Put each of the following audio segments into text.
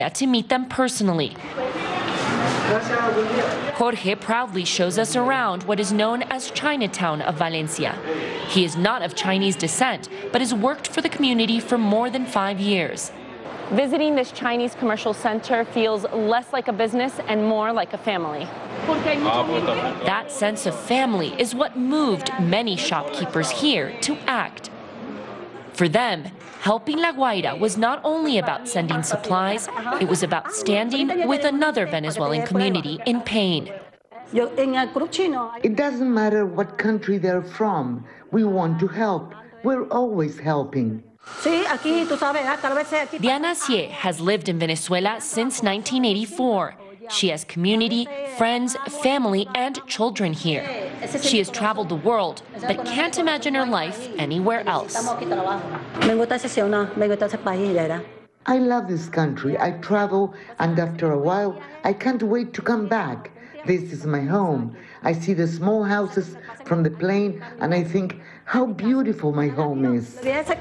to meet them personally. Jorge proudly shows us around what is known as Chinatown of Valencia. He is not of Chinese descent, but has worked for the community for more than 5 years. Visiting this Chinese commercial center feels less like a business and more like a family. That sense of family is what moved many shopkeepers here to act. For them, helping La Guaira was not only about sending supplies, it was about standing with another Venezuelan community in pain. It doesn't matter what country they're from. We want to help. We're always helping. Diana Cie has lived in Venezuela since 1984. She has community, friends, family, and children here. She has traveled the world, but can't imagine her life anywhere else. I love this country. I travel, and after a while, I can't wait to come back. This is my home. I see the small houses from the plane, and I think how beautiful my home is.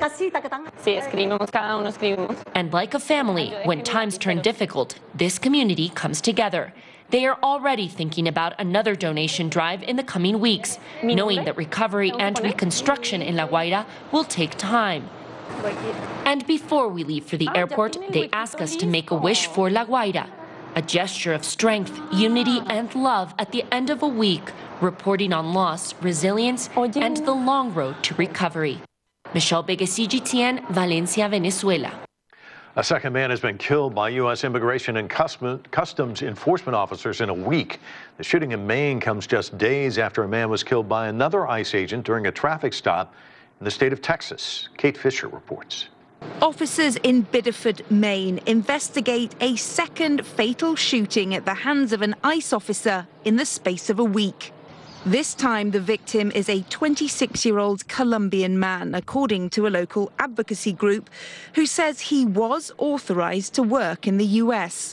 And like a family, when times turn difficult, this community comes together. They are already thinking about another donation drive in the coming weeks, knowing that recovery and reconstruction in La Guaira will take time. And before we leave for the airport, they ask us to make a wish for La Guaira, a gesture of strength, unity, and love at the end of a week, reporting on loss, resilience, and the long road to recovery. Michelle Vega, CGTN, Valencia, Venezuela. A second man has been killed by U.S. Immigration and Customs Enforcement officers in a week. The shooting in Maine comes just days after a man was killed by another ICE agent during a traffic stop in the state of Texas. Kate Fisher reports. Officers in Biddeford, Maine, investigate a second fatal shooting at the hands of an ICE officer in the space of a week. This time, the victim is a 26-year-old Colombian man, according to a local advocacy group, who says he was authorized to work in the U.S.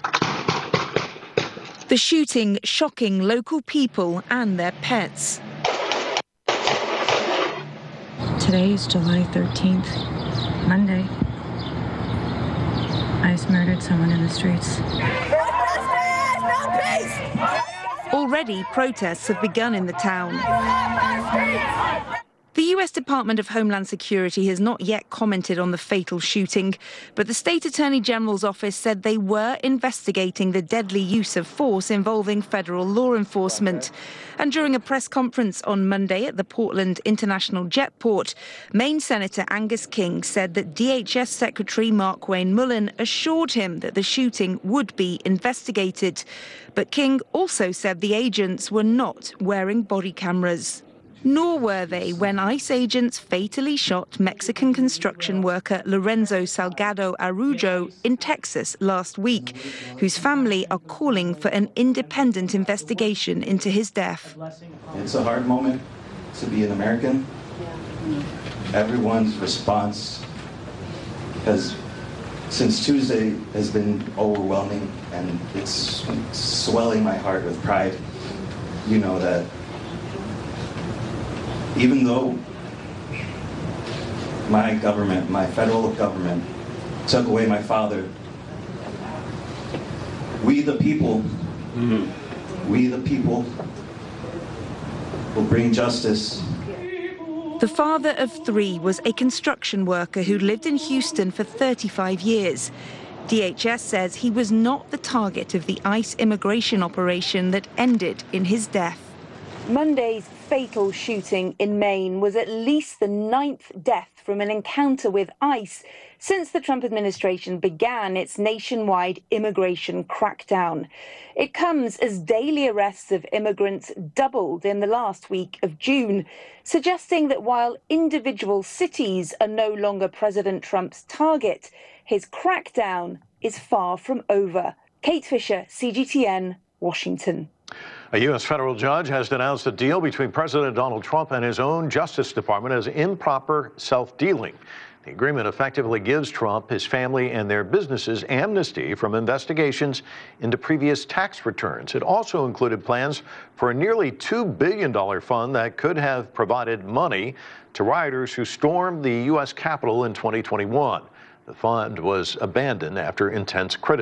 The shooting shocking local people and their pets. Today is July 13th. Monday, ICE murdered someone in the streets. Already, protests have begun in the town. The U.S. Department of Homeland Security has not yet commented on the fatal shooting, but the State Attorney General's office said they were investigating the deadly use of force involving federal law enforcement. And during a press conference on Monday at the Portland International Jetport, Maine Senator Angus King said that DHS Secretary Markwayne Mullin assured him that the shooting would be investigated. But King also said the agents were not wearing body cameras. Nor were they when ICE agents fatally shot Mexican construction worker Lorenzo Salgado Arujo in Texas last week, whose family are calling for an independent investigation into his death. It's a hard moment to be an American. Everyone's response since Tuesday has been overwhelming, and it's swelling my heart with pride. You know that even though my government, my federal government, took away my father, we the people will bring justice. The father of three was a construction worker who lived in Houston for 35 years. DHS says he was not the target of the ICE immigration operation that ended in his death. Monday's fatal shooting in Maine was at least the 9th death from an encounter with ICE since the Trump administration began its nationwide immigration crackdown. It comes as daily arrests of immigrants doubled in the last week of June, suggesting that while individual cities are no longer President Trump's target, his crackdown is far from over. Kate Fisher, CGTN, Washington. A U.S. federal judge has denounced a deal between President Donald Trump and his own Justice Department as improper self-dealing. The agreement effectively gives Trump, his family, and their businesses amnesty from investigations into previous tax returns. It also included plans for a nearly $2 billion fund that could have provided money to rioters who stormed the U.S. Capitol in 2021. The fund was abandoned after intense criticism.